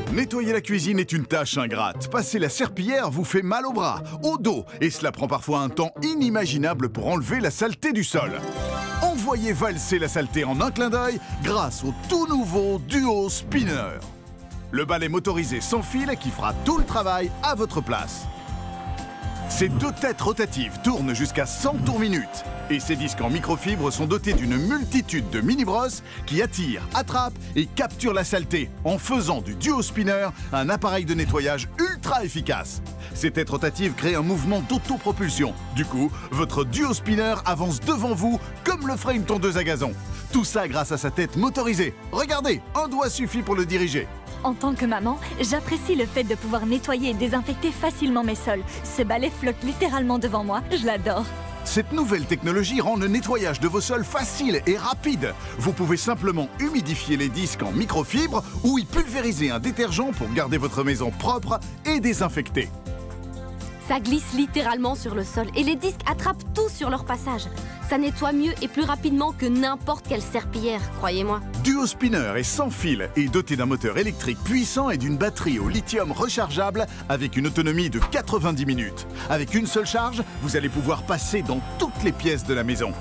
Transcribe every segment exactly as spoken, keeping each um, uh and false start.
Nettoyer la cuisine est une tâche ingrate. Passer la serpillière vous fait mal au bras, au dos, et cela prend parfois un temps inimaginable pour enlever la saleté du sol. Envoyez valser la saleté en un clin d'œil grâce au tout nouveau Duo Spinner. Le balai motorisé sans fil qui fera tout le travail à votre place. Ces deux têtes rotatives tournent jusqu'à cent tours minute. Et ces disques en microfibre sont dotés d'une multitude de mini-brosses qui attirent, attrapent et capturent la saleté en faisant du Duo Spinner un appareil de nettoyage ultra efficace. Ces têtes rotatives créent un mouvement d'autopropulsion. Du coup, votre Duo Spinner avance devant vous comme le ferait une tondeuse à gazon. Tout ça grâce à sa tête motorisée. Regardez, un doigt suffit pour le diriger. En tant que maman, j'apprécie le fait de pouvoir nettoyer et désinfecter facilement mes sols. Ce balai flotte littéralement devant moi, je l'adore. Cette nouvelle technologie rend le nettoyage de vos sols facile et rapide. Vous pouvez simplement humidifier les disques en microfibre ou y pulvériser un détergent pour garder votre maison propre et désinfectée. Ça glisse littéralement sur le sol et les disques attrapent tout sur leur passage. Ça nettoie mieux et plus rapidement que n'importe quelle serpillière, croyez-moi. Duo Spinner est sans fil et doté d'un moteur électrique puissant et d'une batterie au lithium rechargeable avec une autonomie de quatre-vingt-dix minutes. Avec une seule charge, vous allez pouvoir passer dans toutes les pièces de la maison.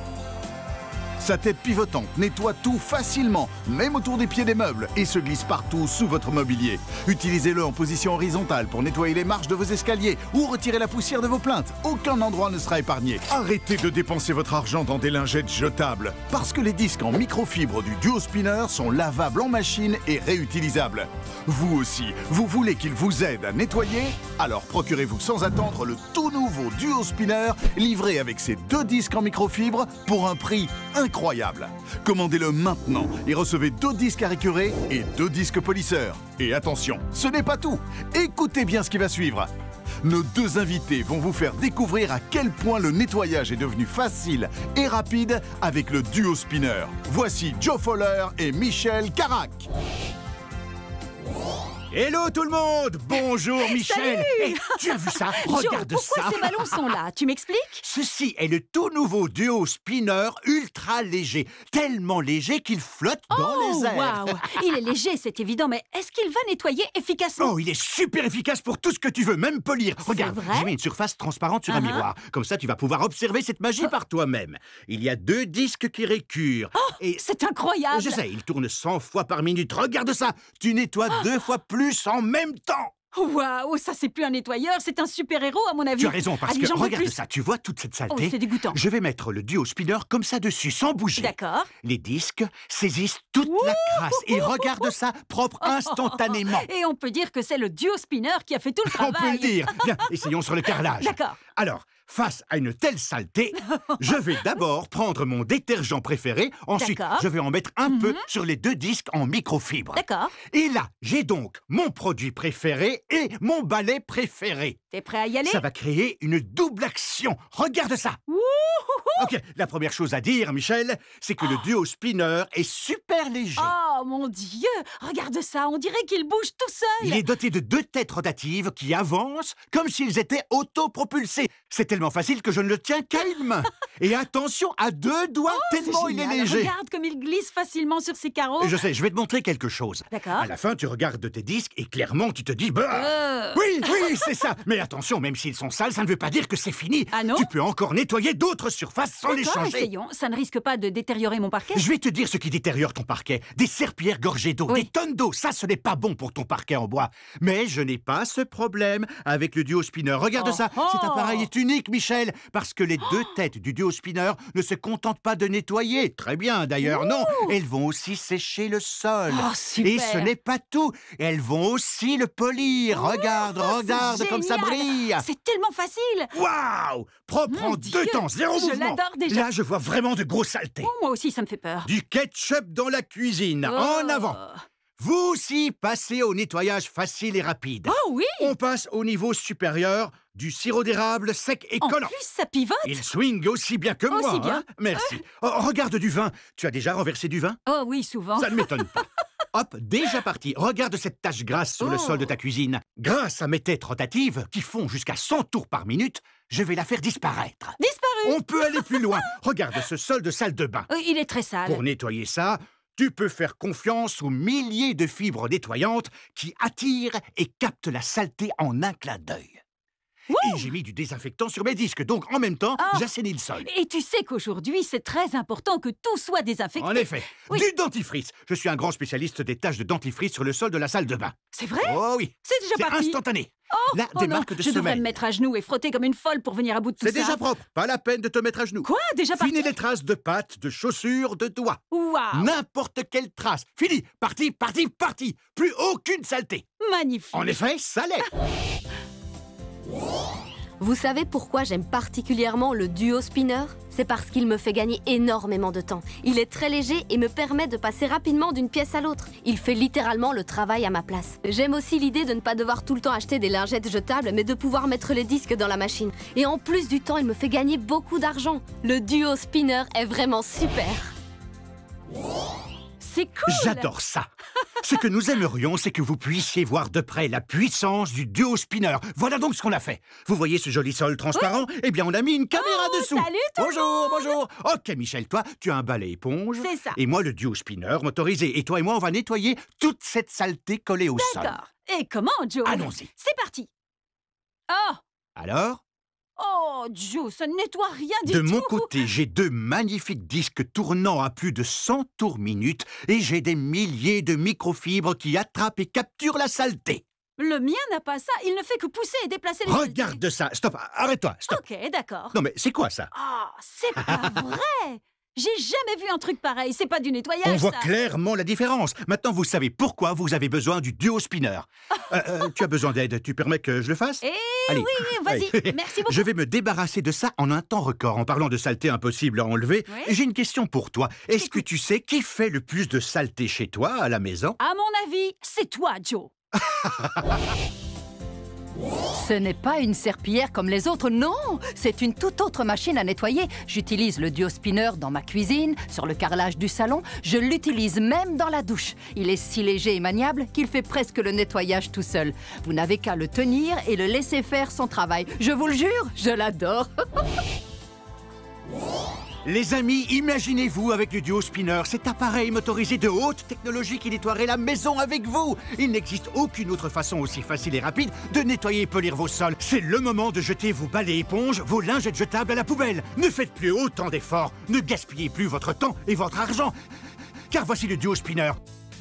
Sa tête pivotante nettoie tout facilement, même autour des pieds des meubles, et se glisse partout sous votre mobilier. Utilisez-le en position horizontale pour nettoyer les marches de vos escaliers ou retirer la poussière de vos plinthes. Aucun endroit ne sera épargné. Arrêtez de dépenser votre argent dans des lingettes jetables, parce que les disques en microfibre du Duo Spinner sont lavables en machine et réutilisables. Vous aussi, vous voulez qu'il vous aide à nettoyer? Alors procurez-vous sans attendre le tout nouveau Duo Spinner livré avec ses deux disques en microfibre pour un prix incroyable. Commandez-le maintenant et recevez deux disques à récurer et deux disques polisseurs. Et attention, ce n'est pas tout. Écoutez bien ce qui va suivre. Nos deux invités vont vous faire découvrir à quel point le nettoyage est devenu facile et rapide avec le Duo Spinner. Voici Joe Fowler et Michel Carac. Hello tout le monde! Bonjour Michel! Salut! Hey, tu as vu ça? Regarde Joe, pourquoi ça! ces ballons sont là? Tu m'expliques? Ceci est le tout nouveau Duo Spinner ultra léger, tellement léger qu'il flotte dans Oh, les airs. waouh! Il est léger, c'est évident, mais est-ce qu'il va nettoyer efficacement? Oh, il est super efficace pour tout ce que tu veux, même polir. Regarde, vrai? j'ai mis une surface transparente sur un Uh-huh. miroir. Comme ça, tu vas pouvoir observer cette magie par toi-même. Il y a deux disques qui récurent. Oh, et c'est incroyable! je sais, ils tournent cent fois par minute. Regarde ça! Tu nettoies deux fois plus en même temps. Waouh, ça c'est plus un nettoyeur, c'est un super-héros à mon avis. Tu as raison, parce Allez, que j'en veux regarde plus. ça, tu vois toute cette Oh, saleté? c'est dégoûtant. Je vais mettre le Duo Spinner comme ça dessus, sans bouger. D'accord. Les disques saisissent toute la crasse et regarde ça, propre instantanément. Et on peut dire que c'est le Duo Spinner qui a fait tout le On travail. peut le dire. Bien, essayons sur le carrelage. D'accord. Alors, face à une telle saleté, je vais d'abord prendre mon détergent préféré. Ensuite, D'accord. je vais en mettre un Mhm. peu sur les deux disques en microfibre. D'accord. Et là, j'ai donc mon produit préféré et mon balai préféré. T'es prêt à y aller? Ça va créer une double action. Regarde ça. Wouhou! Ok, la première chose à dire, Michel, c'est que le Duo Spinner est super léger. Oh mon Dieu! Regarde ça, on dirait qu'il bouge tout seul! Il est doté de deux têtes rotatives qui avancent comme s'ils étaient autopropulsés. C'est tellement facile que je ne le tiens qu'à une main. Et attention, à deux doigts, tellement C'est il est génial. léger. Regarde comme il glisse facilement sur ses carreaux. Je sais, je vais te montrer quelque chose. D'accord. À la fin, tu regardes tes disques et clairement, tu te dis... Bah, Euh. oui, oui, c'est ça. Mais attention, même s'ils sont sales, ça ne veut pas dire que c'est fini. Ah non? Tu peux encore nettoyer d'autres surfaces sans les D'accord, changer. essayons. Ça ne risque pas de détériorer mon parquet? Je vais te dire ce qui détériore ton parquet. Des serpillères gorgées d'eau, Oui. des tonnes d'eau. Ça, ce n'est pas bon pour ton parquet en bois. Mais je n'ai pas ce problème avec le Duo Spinner. Regarde Oh ça. oh. Cet appareil est unique, Michel, parce que les deux têtes du Duo Spinner ne se contentent pas de nettoyer. Très bien, d'ailleurs, non. Elles vont aussi sécher le sol. Oh, super. Et ce n'est pas tout. Elles vont aussi le polir. regarde, Oh, regarde c'est comme ça génial. brille. C'est tellement facile! Waouh! Propre Mon en Dieu, deux temps, zéro je mouvement. l'adore déjà. Là, je vois vraiment de gros saletés. Oh, moi aussi, ça me fait peur. Du ketchup dans la cuisine, Oh. en avant. Vous aussi, passez au nettoyage facile et rapide. Oh oui! On passe au niveau supérieur du sirop d'érable sec et En collant. plus, ça pivote! Il swing aussi bien que Aussi moi. bien. hein. Merci. Oh, regarde du vin. Tu as déjà renversé du vin? Oh oui, souvent. Ça ne m'étonne pas. Hop, déjà parti. Regarde cette tache grasse sur le Oh. sol de ta cuisine. Grâce à mes têtes rotatives, qui font jusqu'à cent tours par minute, je vais la faire disparaître. Disparu! On peut aller plus loin. Regarde ce sol de salle de bain. Euh, il est très sale. Pour nettoyer ça, Tu peux faire confiance aux milliers de fibres nettoyantes qui attirent et captent la saleté en un clin d'œil. Et j'ai mis du désinfectant sur mes disques, donc en même temps, Oh. j'assainis le sol. Et tu sais qu'aujourd'hui, c'est très important que tout soit désinfecté. En effet, Oui. du dentifrice. Je suis un grand spécialiste des taches de dentifrice sur le sol de la salle de bain. C'est vrai? Oh oui, C'est déjà c'est parti. instantané. Oh, Là, oh des non, marques de je devrais semelle. me mettre à genoux et frotter comme une folle pour venir à bout de tout ça. C'est déjà propre, pas la peine de te mettre à genoux. Quoi? Déjà parti? Fini les traces de pattes, de chaussures, de doigts. Waouh! N'importe quelle trace. Fini, parti, parti, parti. Plus aucune saleté. Magnifique. En effet, ça l'est. Vous savez pourquoi j'aime particulièrement le duo spinner? C'est parce qu'il me fait gagner énormément de temps. Il est très léger et me permet de passer rapidement d'une pièce à l'autre. Il fait littéralement le travail à ma place. J'aime aussi l'idée de ne pas devoir tout le temps acheter des lingettes jetables, mais de pouvoir mettre les disques dans la machine. Et en plus du temps, il me fait gagner beaucoup d'argent. Le duo spinner est vraiment super. C'est cool. J'adore ça. Ce que nous aimerions, c'est que vous puissiez voir de près la puissance du duo spinner. Voilà donc ce qu'on a fait. Vous voyez ce joli sol transparent? Eh bien, on a mis une caméra Oh, dessous. salut tout le Bonjour, bonjour. Ok, Michel, toi, tu as un balai éponge. C'est ça. Et moi, le duo spinner motorisé. Et toi et moi, on va nettoyer toute cette saleté collée au sol. D'accord. Et comment, Joe? Allons-y. C'est parti. Oh! Alors? Oh, Joe, ça ne nettoie rien du De tout. mon côté, j'ai deux magnifiques disques tournant à plus de cent tours minute et j'ai des milliers de microfibres qui attrapent et capturent la saleté. Le mien n'a pas ça. Il ne fait que pousser et déplacer les... Regarde ça. Stop, arrête-toi, stop. Ok, d'accord. Non mais c'est quoi ça? Oh, c'est pas vrai. J'ai jamais vu un truc pareil. C'est pas du nettoyage, On voit ça. clairement la différence. Maintenant, vous savez pourquoi vous avez besoin du duo spinner. Euh, euh, tu as besoin d'aide. Tu permets que je le fasse? Eh Allez. oui, oui, vas-y. Allez. Merci beaucoup. Je vais me débarrasser de ça en un temps record. En parlant de saleté impossible à enlever, Oui. j'ai une question pour toi. Est-ce que t'écoute. tu sais qui fait le plus de saleté chez toi, à la maison? À mon avis, c'est toi, Joe. Ce n'est pas une serpillière comme les autres, non! C'est une toute autre machine à nettoyer. J'utilise le duo spinner dans ma cuisine, sur le carrelage du salon. Je l'utilise même dans la douche. Il est si léger et maniable qu'il fait presque le nettoyage tout seul. Vous n'avez qu'à le tenir et le laisser faire son travail. Je vous le jure, je l'adore. Les amis, imaginez-vous avec le duo spinner, cet appareil motorisé de haute technologie qui nettoierait la maison avec vous. Il n'existe aucune autre façon aussi facile et rapide de nettoyer et polir vos sols. C'est le moment de jeter vos balais éponges, vos lingettes jetables à la poubelle. Ne faites plus autant d'efforts, ne gaspillez plus votre temps et votre argent. Car voici le duo spinner.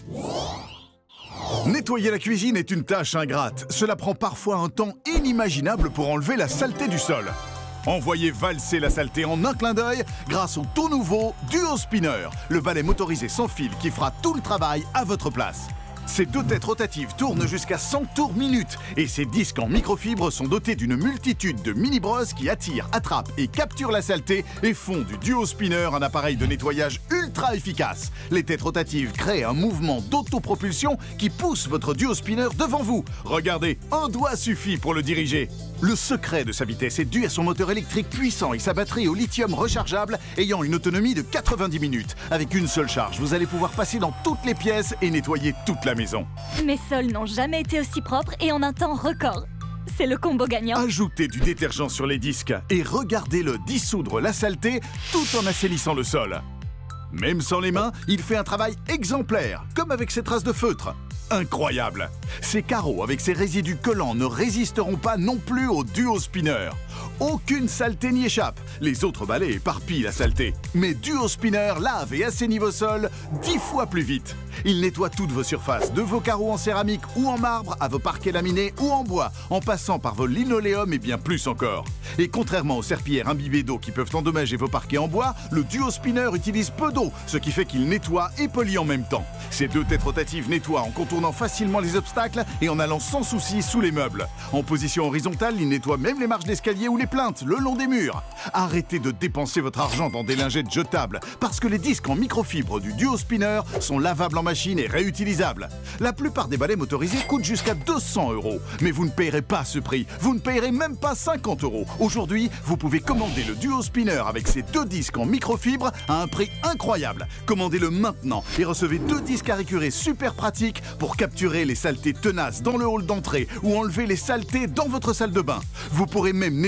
Nettoyer la cuisine est une tâche ingrate. Cela prend parfois un temps inimaginable pour enlever la saleté du sol. Envoyez valser la saleté en un clin d'œil grâce au tout nouveau Duo Spinner, le balai motorisé sans fil qui fera tout le travail à votre place. Ces deux têtes rotatives tournent jusqu'à cent tours minute et ces disques en microfibre sont dotés d'une multitude de mini-brosses qui attirent, attrapent et capturent la saleté et font du Duo Spinner un appareil de nettoyage ultra efficace. Les têtes rotatives créent un mouvement d'autopropulsion qui pousse votre Duo Spinner devant vous. Regardez, un doigt suffit pour le diriger. Le secret de sa vitesse est dû à son moteur électrique puissant et sa batterie au lithium rechargeable ayant une autonomie de quatre-vingt-dix minutes. Avec une seule charge, vous allez pouvoir passer dans toutes les pièces et nettoyer toute la maison. Mes sols n'ont jamais été aussi propres et en un temps record. C'est le combo gagnant. Ajoutez du détergent sur les disques et regardez-le dissoudre la saleté tout en assainissant le sol. Même sans les mains, il fait un travail exemplaire, comme avec ses traces de feutre. Incroyable! Ces carreaux avec ces résidus collants ne résisteront pas non plus au Duo Spinner. Aucune saleté n'y échappe. Les autres balais éparpillent la saleté. Mais Duo Spinner lave et assainit vos sols dix fois plus vite. Il nettoie toutes vos surfaces, de vos carreaux en céramique ou en marbre à vos parquets laminés ou en bois, en passant par vos linoléums et bien plus encore. Et contrairement aux serpillères imbibées d'eau qui peuvent endommager vos parquets en bois, le Duo Spinner utilise peu d'eau, ce qui fait qu'il nettoie et polit en même temps. Ces deux têtes rotatives nettoient en contournant facilement les obstacles et en allant sans souci sous les meubles. En position horizontale, il nettoie même les marches d'escalier ou les plinthes le long des murs. Arrêtez de dépenser votre argent dans des lingettes jetables parce que les disques en microfibre du Duo Spinner sont lavables en machine et réutilisables. La plupart des balais motorisés coûtent jusqu'à deux cents euros. Mais vous ne payerez pas ce prix. Vous ne payerez même pas cinquante euros. Aujourd'hui, vous pouvez commander le Duo Spinner avec ses deux disques en microfibre à un prix incroyable. Commandez-le maintenant et recevez deux disques à récurer super pratiques pour capturer les saletés tenaces dans le hall d'entrée ou enlever les saletés dans votre salle de bain. Vous pourrez même